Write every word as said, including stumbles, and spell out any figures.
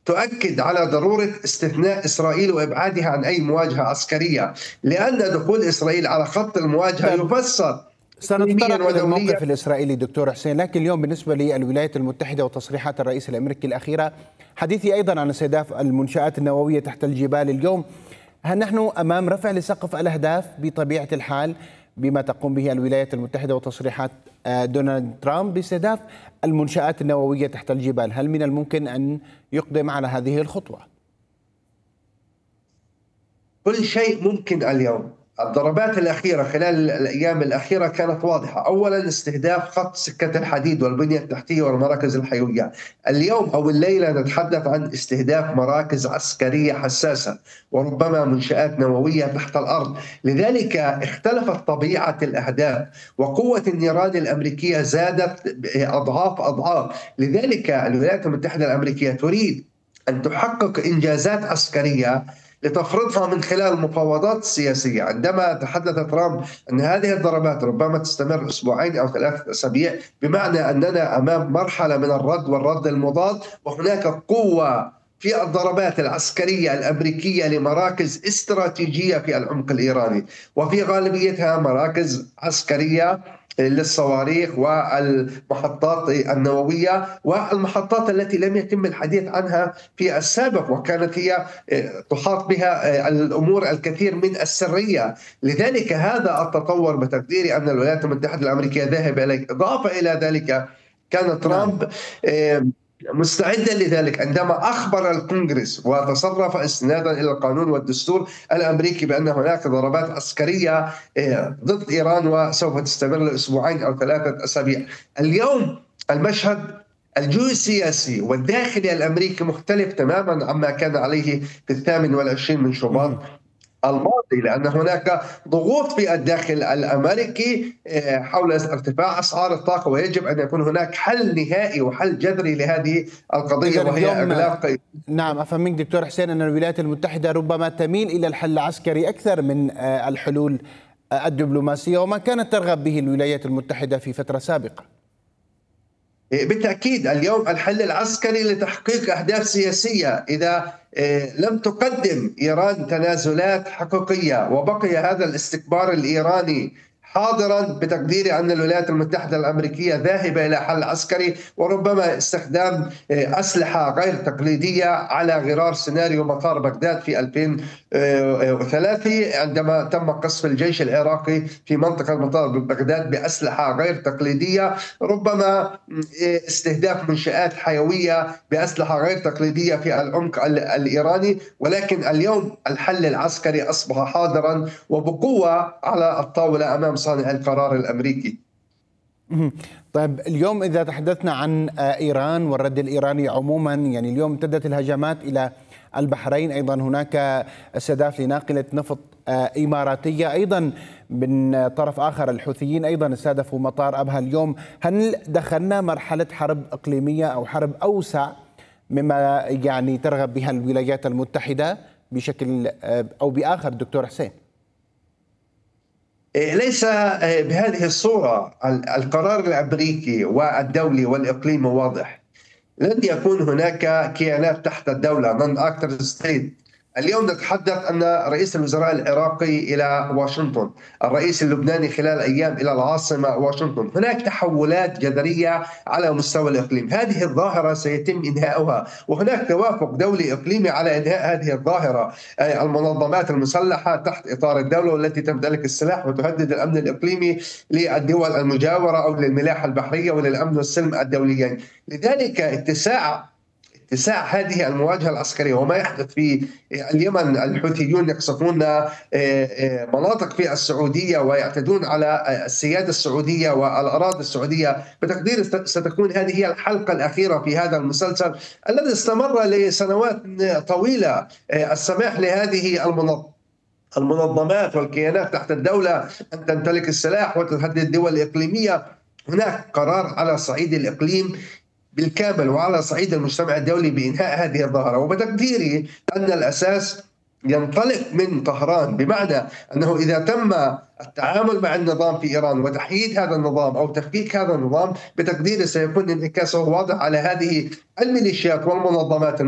تؤكد على ضرورة استثناء إسرائيل وإبعادها عن أي مواجهة عسكرية، لأن دخول إسرائيل على خط المواجهة طيب، يفسر إقليميا سنتطرق إلى ودوليا. الموقف الإسرائيلي دكتور حسين، لكن اليوم بالنسبة للولايات المتحدة وتصريحات الرئيس الأمريكي الأخيرة، حديثي أيضا عن استهداف المنشآت النووية تحت الجبال اليوم، هل نحن أمام رفع لسقف الأهداف بطبيعة الحال بما تقوم به الولايات المتحدة وتصريحات دونالد ترامب باستهداف المنشآت النووية تحت الجبال؟ هل من الممكن أن يقدم على هذه الخطوة؟ كل شيء ممكن اليوم. الضربات الأخيرة خلال الأيام الأخيرة كانت واضحة. أولا استهداف خط سكة الحديد والبنية التحتية والمراكز الحيوية. اليوم أو الليلة نتحدث عن استهداف مراكز عسكرية حساسة وربما منشآت نووية تحت الأرض. لذلك اختلفت طبيعة الأهداف وقوة النيران الأمريكية زادت أضعاف أضعاف. لذلك الولايات المتحدة الأمريكية تريد أن تحقق إنجازات عسكرية لتفرضها من خلال المفاوضات السياسية. عندما تحدث ترامب أن هذه الضربات ربما تستمر أسبوعين أو ثلاثة أسابيع، بمعنى أننا أمام مرحلة من الرد والرد المضاد، وهناك قوة في الضربات العسكرية الأمريكية لمراكز استراتيجية في العمق الإيراني، وفي غالبيتها مراكز عسكرية للصواريخ والمحطات النووية والمحطات التي لم يتم الحديث عنها في السابق، وكانت هي تحاط بها الأمور الكثير من السرية. لذلك هذا التطور بتقديري أن الولايات المتحدة الأمريكية ذاهبة إليه. إضافة إلى ذلك كان ترامب مستعدا لذلك عندما أخبر الكونغرس وتصرف استنادا إلى القانون والدستور الأمريكي بأن هناك ضربات عسكرية ضد إيران وسوف تستمر لأسبوعين أو ثلاثة أسابيع. اليوم المشهد الجيوسياسي والداخلي الأمريكي مختلف تماما عما كان عليه في الثامن والعشرين من شباط الماضي، لأن هناك ضغوط في الداخل الأمريكي حول ارتفاع أسعار الطاقة، ويجب أن يكون هناك حل نهائي وحل جذري لهذه القضية وهي إغلاق. نعم، أفهم منك دكتور حسين أن الولايات المتحدة ربما تميل إلى الحل العسكري أكثر من الحلول الدبلوماسية، وما كانت ترغب به الولايات المتحدة في فترة سابقة. بالتأكيد اليوم الحل العسكري لتحقيق أهداف سياسية. إذا لم تقدم إيران تنازلات حقيقية وبقي هذا الاستكبار الإيراني حاضرا، بتقديري أن الولايات المتحدة الأمريكية ذاهبة إلى حل عسكري وربما استخدام أسلحة غير تقليدية على غرار سيناريو مطار بغداد في ألفين وثلاثة عندما تم قصف الجيش العراقي في منطقة مطار بغداد بأسلحة غير تقليدية، ربما استهداف منشآت حيوية بأسلحة غير تقليدية في العمق الإيراني. ولكن اليوم الحل العسكري أصبح حاضرا وبقوة على الطاولة أمام صانع القرار الأمريكي. طيب، اليوم إذا تحدثنا عن إيران والرد الإيراني عموما، يعني اليوم امتدت الهجمات إلى البحرين، أيضا هناك استهداف لناقلة نفط إماراتية، أيضا من طرف آخر الحوثيين أيضا استهدفوا مطار أبها اليوم. هل دخلنا مرحلة حرب إقليمية أو حرب أوسع مما يعني ترغب بها الولايات المتحدة بشكل أو بآخر دكتور حسين؟ ليس بهذه الصورة. القرار الأمريكي والدولي والإقليمي واضح. لن يكون هناك كيانات تحت الدولة non actor state. اليوم نتحدث أن رئيس الوزراء العراقي إلى واشنطن، الرئيس اللبناني خلال أيام إلى العاصمة واشنطن. هناك تحولات جذرية على مستوى الإقليم، هذه الظاهرة سيتم إنهاؤها، وهناك توافق دولي إقليمي على إنهاء هذه الظاهرة. المنظمات المسلحة تحت إطار الدولة والتي تمتلك السلاح وتهدد الأمن الإقليمي للدول المجاورة أو للملاحة البحرية وللأمن والسلم الدوليين. لذلك اتساع اتساع هذه المواجهة العسكرية وما يحدث في اليمن، الحوثيون يقصفون مناطق في السعودية ويعتدون على السيادة السعودية والأراضي السعودية، بتقدير ستكون هذه هي الحلقة الأخيرة في هذا المسلسل الذي استمر لسنوات طويلة. السماح لهذه المنظمات والكيانات تحت الدولة أن تمتلك السلاح وتهدد الدول الإقليمية. هناك قرار على صعيد الإقليم بالكامل وعلى صعيد المجتمع الدولي بإنهاء هذه الظاهرة، وبتقديري أن الأساس ينطلق من طهران، بمعنى أنه إذا تم التعامل مع النظام في إيران وتحييد هذا النظام أو تفكيك هذا النظام، بتقديري سيكون انعكاسه واضح على هذه الميليشيات والمنظمات